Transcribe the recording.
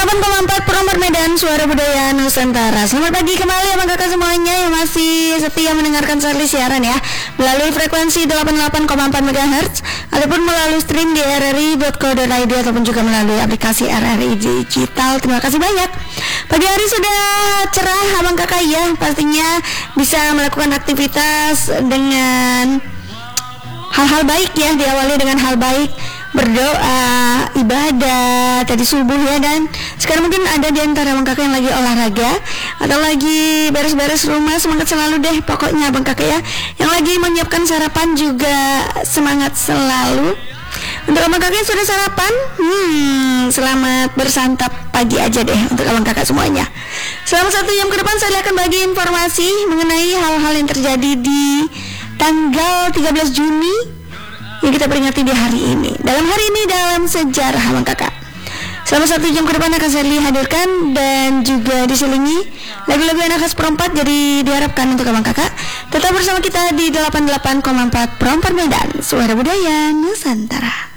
88,4 Promoter Medan, Suara Budaya Nusantara. Selamat pagi kembali abang kakak semuanya yang masih setia mendengarkan Charlie siaran ya, melalui frekuensi 88,4 MHz ataupun melalui stream di rri.co.id ataupun juga melalui aplikasi RRI Digital. Terima kasih banyak. Pagi hari sudah cerah abang kakak ya, pastinya bisa melakukan aktivitas dengan hal-hal baik ya, diawali dengan hal baik, berdoa, ibadah tadi subuh ya. Dan sekarang mungkin ada di antara abang kakak yang lagi olahraga atau lagi beres-beres rumah. Semangat selalu deh pokoknya abang kakak ya. Yang lagi menyiapkan sarapan juga semangat selalu. Untuk abang kakak yang sudah sarapan, selamat bersantap pagi aja deh untuk abang kakak semuanya. Selama 1 jam ke depan saya akan bagi informasi mengenai hal-hal yang terjadi di tanggal 13 Juni yang kita peringati di hari ini. Dalam hari ini dalam sejarah abang kakak. Selama 1 jam ke depan akan saya hadirkan dan juga diselingi lagu-lagu anak khas perempat. Jadi diharapkan untuk abang kakak tetap bersama kita di 88,4 Promoter Medan, Suara Budaya Nusantara.